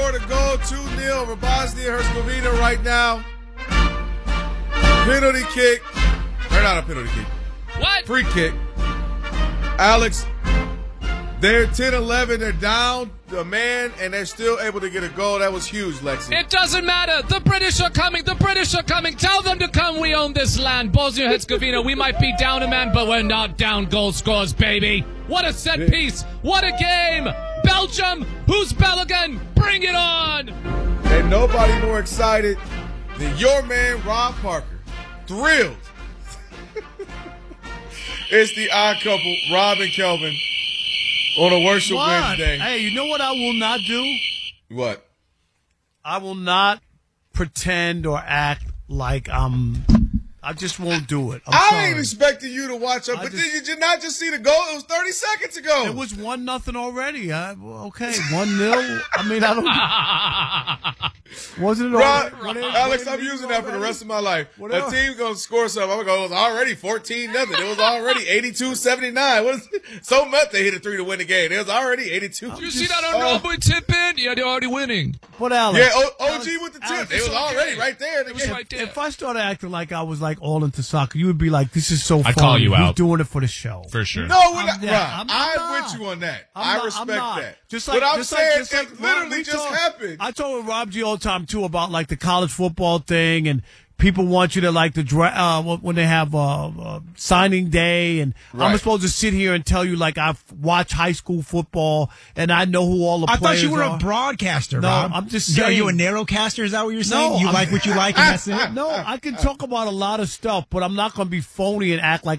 scored a goal 2-0 over Bosnia-Herzegovina right now. Penalty kick. Or not a penalty kick. What? Free kick. Alex, they're 10-11. They're down a man, and they're still able to get a goal. That was huge, Lexi. It doesn't matter. The British are coming. The British are coming. Tell them to come. We own this land. Bosnia-Herzegovina, we might be down a man, but we're not down goal scores, baby. What a set piece. What a game. Belgium, who's Belgian? Bring it on. And nobody more excited than your man, Rob Parker. Thrilled. It's the odd couple, Rob and Kelvin, on a Worship Wednesday. Hey, you know what I will not do? What? I will not pretend or act like I just won't do it. I ain't expecting you to watch up, but did you not just see the goal? It was 30 seconds ago. It was 1-0 already. Okay, 1-0. I mean, I don't. Wasn't it already? Alex, I'm using that for the rest of my life. A team gonna score something. I'm gonna go. It was already 14-0. It was already 82-79. So much they hit a 3 to win the game. It was already 82. Did you see that on Robo tip in? Yeah, they're already winning. What, Alex? Yeah, OG with the tip. It was already right there. It was right there. If I started acting like I was like all into soccer, you would be like, "This is so fun." I'd call you out. He's doing it for the show. For sure. No, we're not. Rob, I'm with you on that. I respect that. But I'm saying it literally just happened. I told Rob G all the time too about like the college football thing, and people want you to like the when they have signing day, and I'm supposed to sit here and tell you like I've watched high school football and I know who all the players are. I thought you were a broadcaster, No, Rob. I'm just saying. Are you a narrowcaster? Is that what you're saying? No, you like what you like and that's it? No, I can talk about a lot of stuff, but I'm not going to be phony and act like